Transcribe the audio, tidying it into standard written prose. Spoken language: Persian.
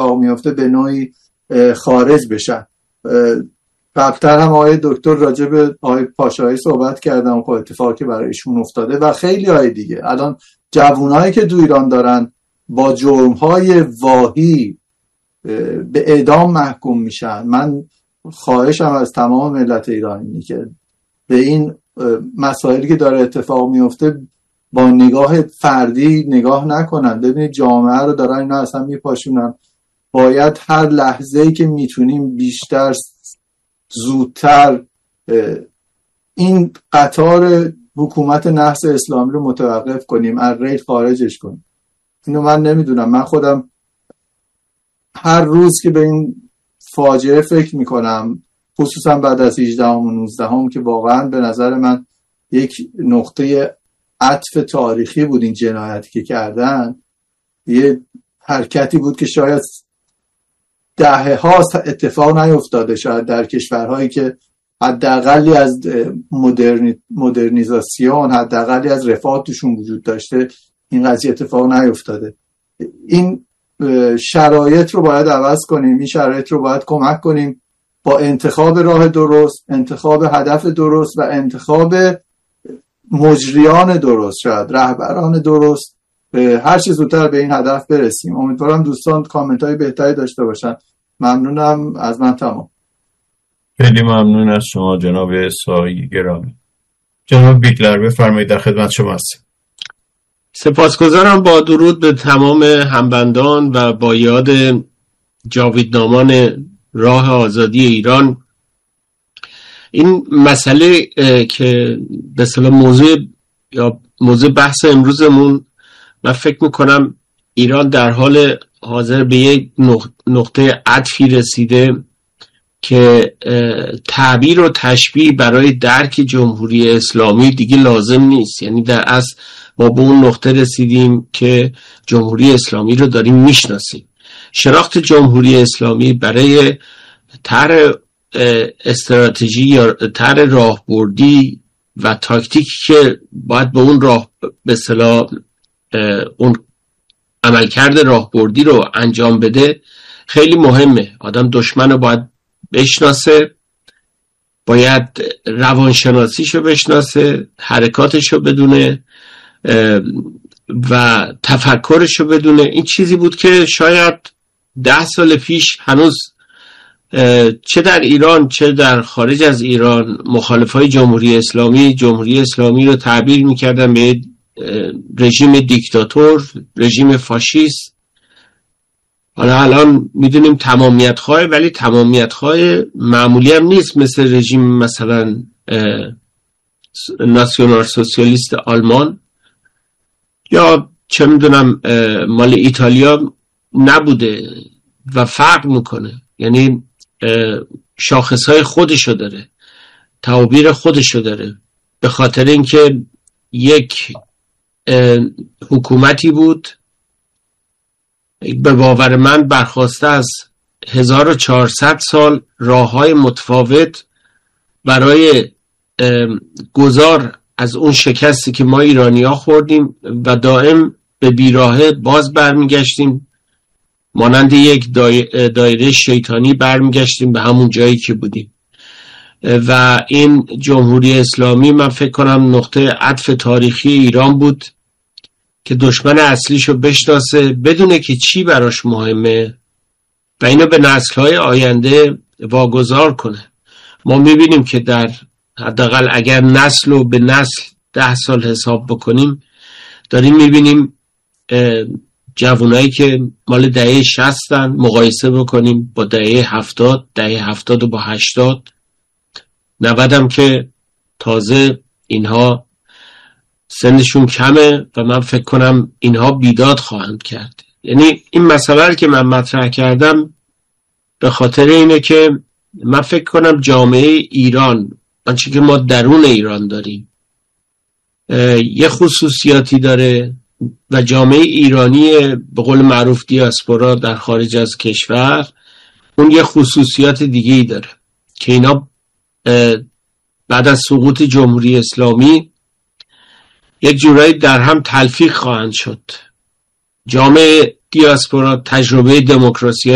اتفاق میفته به نوعی خارج بشن. قبلتر هم آقای دکتر راجع به آقای پاشایی صحبت کردن و اتفاقی که برایشون افتاده و خیلی های دیگه. الان جوانایی که تو ایران دارن با جرم‌های واهی به اعدام محکوم میشن. من خواهشم از تمام ملت ایرانی اینه که به این مسائلی که داره اتفاق میفته با نگاه فردی نگاه نکنن. ببینید جامعه رو دارن اینا اصلا میپاشونن. باید هر لحظه‌ای که میتونیم بیشتر زودتر این قطار حکومت نحس اسلامی رو متوقف کنیم، از ریل خارجش کنیم. اینو من نمیدونم، من خودم هر روز که به این فاجعه فکر میکنم، خصوصا بعد از 18 و 19 که واقعا به نظر من یک نقطه عطف تاریخی بود این جنایتی که کردن. یه حرکتی بود که شاید دهه ها اتفاق نیفتاده، شاید در کشورهایی که حداقلی از مدرنیزاسیون، حداقلی از رفاه توشون وجود داشته، این قضیه اتفاق نیفتاده. این شرایط رو باید عوض کنیم، این شرایط رو باید کمک کنیم با انتخاب راه درست، انتخاب هدف درست و انتخاب مجریان درست، شاید رهبران درست، هر چه زودتر به این هدف برسیم. امیدوارم دوستان کامنت های بهتری داشته باشن. ممنونم. از من تمام. خیلی ممنون از شما جناب سایی گرامی. جناب بیگلر بفرمایید، در خدمت شما هستم. سپاسگزارم. با درود به تمام همبندان و با یاد جاویدنامان راه آزادی ایران، این مسئله که به اصطلاح موضوع بحث امروزمون، من فکر میکنم ایران در حال حاضر به یک نقطه عطفی رسیده که تعبیر و تشبیه برای درک جمهوری اسلامی دیگه لازم نیست. یعنی در اصل ما به اون نقطه رسیدیم که جمهوری اسلامی رو داریم میشناسیم. شناخت جمهوری اسلامی برای طرح استراتژی یا طرح راهبردی و تاکتیکی که باید به اون راه به اصطلاح اون عملکرد راهبردی رو انجام بده خیلی مهمه. آدم دشمن رو باید بشناسه، باید روانشناسیشو بشناسه، حرکاتشو بدونه و تفکرشو بدونه. این چیزی بود که شاید 10 سال پیش هنوز چه در ایران چه در خارج از ایران مخالفای جمهوری اسلامی رو تعبیر میکردن به رژیم دیکتاتور، رژیم فاشیست. حالا الان میدونیم تمامیت خواه، ولی تمامیت خواه معمولی هم نیست، مثل رژیم مثلا ناسیونال سوسیالیست آلمان یا چه میدونم مال ایتالیا نبوده و فرق میکنه. یعنی شاخصهای خودشو داره، تعابیر خودشو داره، به خاطر اینکه یک حکومتی بود به باور من برخواسته از 1400 سال راههای متفاوت برای گذار از اون شکستی که ما ایرانی‌ها خوردیم و دائم به بیراهه باز برمیگشتیم، مانند یک دایره شیطانی برمیگشتیم به همون جایی که بودیم. و این جمهوری اسلامی من فکر کنم نقطه عطف تاریخی ایران بود که دشمن اصلیشو بشناسه، بدونه که چی براش مهمه و اینو به نسل‌های آینده واگذار کنه. ما میبینیم که در حداقل اگر نسل رو به نسل 10 سال حساب بکنیم، داریم میبینیم جوانایی که مال دهه 60 مقایسه بکنیم با دهه 70، دهه 70 با 80، 90 هم که تازه اینها سنشون کمه و من فکر کنم اینها بیداد خواهند کرد. یعنی این مسئله که من مطرح کردم به خاطر اینه که من فکر کنم جامعه ایران، آنچه که ما درون ایران داریم، یه خصوصیاتی داره و جامعه ایرانی به قول معروف دیاسپورا در خارج از کشور اون یه خصوصیات دیگه‌ای داره که اینا بعد از سقوط جمهوری اسلامی یک جورایی در هم تلفیق خواهند شد. جامعه دیاسپورا تجربه دموکراسی